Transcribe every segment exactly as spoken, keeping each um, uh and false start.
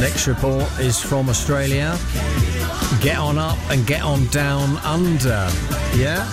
next report is from Australia. Get on up and get on down under. Yeah?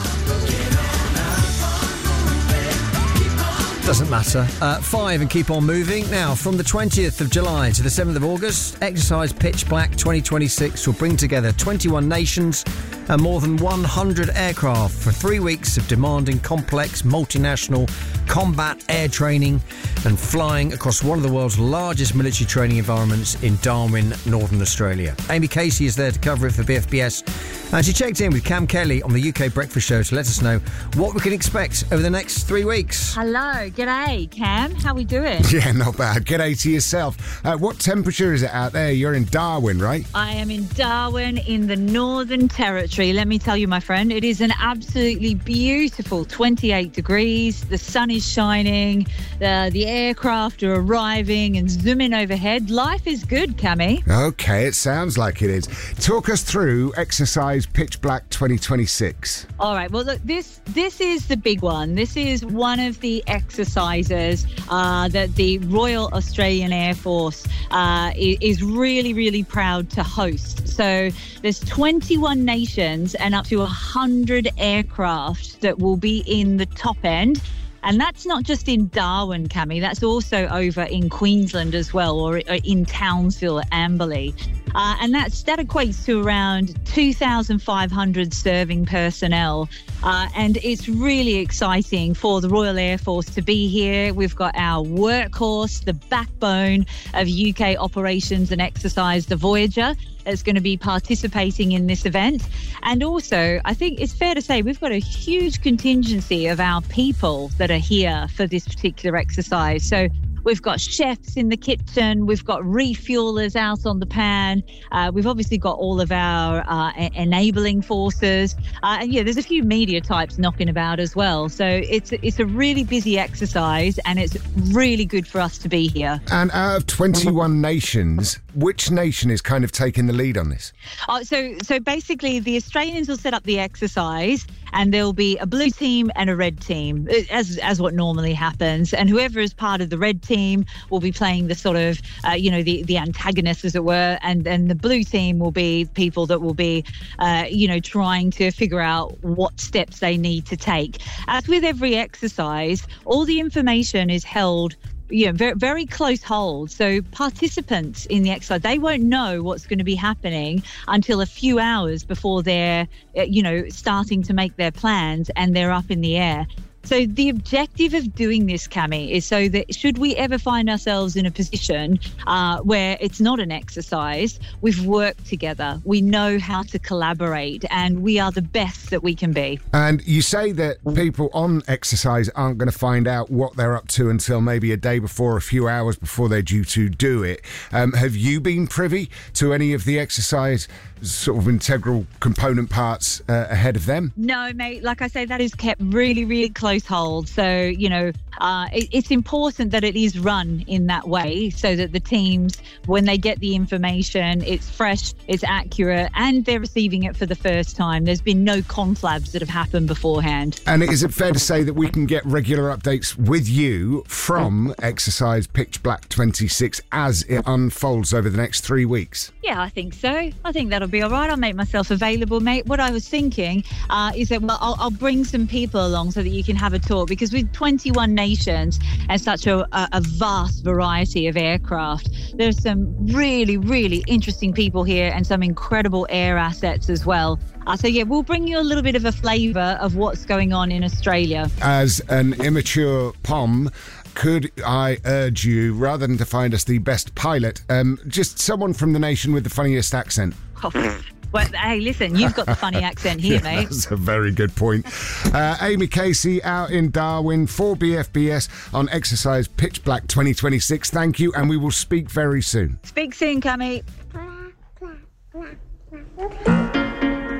Doesn't matter. Uh, five and keep on moving. Now, from the twentieth of July to the seventh of August, Exercise Pitch Black twenty twenty-six will bring together twenty-one nations and more than one hundred aircraft for three weeks of demanding, complex, multinational combat air training and flying across one of the world's largest military training environments in Darwin, Northern Australia. Amy Casey is there to cover it for B F B S, and she checked in with Cam Kelly on the U K Breakfast Show to let us know what we can expect over the next three weeks. Hello, g'day, Cam. How we doing? Yeah, not bad. G'day to yourself. Uh, what temperature is it out there? You're in Darwin, right? I am in Darwin in the Northern Territory. Let me tell you, my friend, it is an absolutely beautiful twenty-eight degrees. The sun is shining. The, the aircraft are arriving and zooming overhead. Life is good, Cammy. Okay, it sounds like it is. Talk us through Exercise Pitch Black twenty twenty-six. All right. Well, look, this this is the big one. This is one of the exercises uh, that the Royal Australian Air Force uh, is really, really proud to host. So there's twenty-one nations and up to one hundred aircraft that will be in the top end. And that's not just in Darwin, Cammy. That's also over in Queensland as well, or in Townsville, Amberley. Uh, and that's, that equates to around two thousand five hundred serving personnel. Uh, and it's really exciting for the Royal Air Force to be here. We've got our workhorse, the backbone of U K operations and exercise, the Voyager, that's going to be participating in this event. And also, I think it's fair to say we've got a huge contingency of our people that are here for this particular exercise. So we've got chefs in the kitchen, we've got refuelers out on the pan, uh, we've obviously got all of our uh, enabling forces, uh, and yeah, there's a few media types knocking about as well. So it's it's a really busy exercise, and it's really good for us to be here. And out of twenty-one nations, which nation is kind of taking the lead on this? Uh, so so basically, the Australians will set up the exercise, and there'll be a blue team and a red team, as as what normally happens. And whoever is part of the red team will be playing the sort of, uh, you know, the, the antagonists, as it were. And then the blue team will be people that will be, uh, you know, trying to figure out what steps they need to take. As with every exercise, all the information is held, you know, very, very close hold. So participants in the exercise, they won't know what's going to be happening until a few hours before they're, you know, starting to make their plans and they're up in the air. So the objective of doing this, Cammy, is so that should we ever find ourselves in a position uh, where it's not an exercise, we've worked together, we know how to collaborate, and we are the best that we can be. And you say that people on exercise aren't going to find out what they're up to until maybe a day before, a few hours before they're due to do it. Um, have you been privy to any of the exercise sort of integral component parts uh, ahead of them? No, mate. Like I say, that is kept really, really close hold. So, you know, uh, it, it's important that it is run in that way so that the teams, when they get the information, it's fresh, it's accurate, and they're receiving it for the first time. There's been no conflabs that have happened beforehand. And is it fair to say that we can get regular updates with you from Exercise Pitch Black twenty-six as it unfolds over the next three weeks? Yeah, I think so. I think that'll be all right. I'll make myself available, mate. What I was thinking uh, is that, well, I'll, I'll bring some people along so that you can have a talk, because with twenty-one nations and such a, a vast variety of aircraft, there's some really, really interesting people here and some incredible air assets as well. Uh, so, yeah, we'll bring you a little bit of a flavour of what's going on in Australia. As an immature P O M, could I urge you, rather than to find us the best pilot, um, just someone from the nation with the funniest accent? Oh, well, hey, listen, you've got the funny accent here, yeah, mate. That's a very good point. Uh, Amy Casey out in Darwin for B F B S on Exercise Pitch Black twenty twenty-six. Thank you, and we will speak very soon. Speak soon, Cammy.